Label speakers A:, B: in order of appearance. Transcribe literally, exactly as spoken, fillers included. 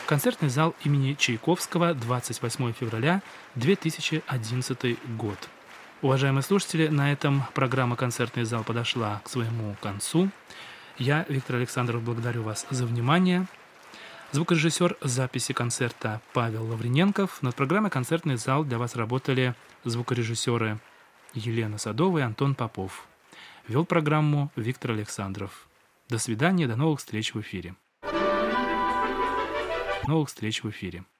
A: Концертный зал имени Чайковского, двадцать восьмое февраля две тысячи одиннадцатый год. Уважаемые слушатели, на этом программа «Концертный зал» подошла к своему концу. Я, Виктор Александров, благодарю вас за внимание. Звукорежиссер записи концерта Павел Лавриненков. Над программой «Концертный зал» для вас работали звукорежиссеры Елена Садова и Антон Попов. Вел программу Виктор Александров. До свидания, до новых встреч в эфире. Новых встреч в эфире.